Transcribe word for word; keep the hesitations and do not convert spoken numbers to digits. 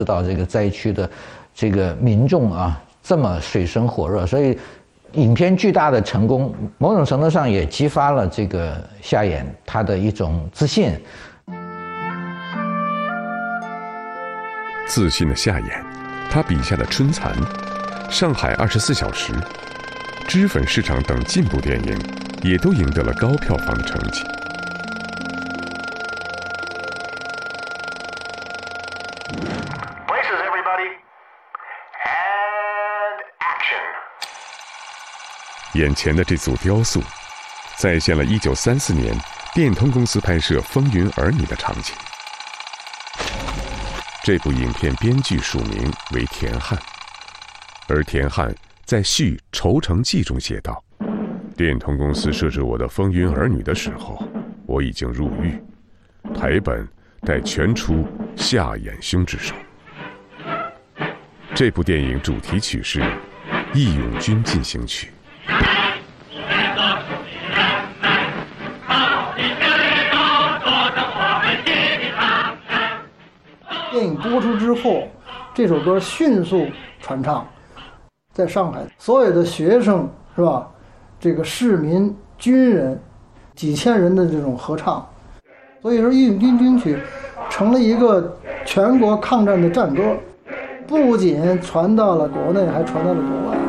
知道这个灾区的这个民众啊这么水深火热，所以影片巨大的成功，某种程度上也激发了这个夏衍他的一种自信。 自信的夏衍，他笔下的春蚕、上海二十四小时、脂粉市场等进步电影，也都赢得了高票房的成绩。眼前的这组雕塑，再现了一九三四年电通公司拍摄《风云儿女》的场景。这部影片编剧署名为田汉，而田汉在序《愁城记》中写道：电通公司设置我的《风云儿女》的时候，我已经入狱，台本待全出夏衍兄之手。这部电影主题曲是《义勇军进行曲》。 电影播出之后，这首歌迅速传唱，在上海所有的学生是吧，这个市民、军人，几千人的这种合唱，所以说《义勇军进行曲》成了一个全国抗战的战歌，不仅传到了国内，还传到了国外。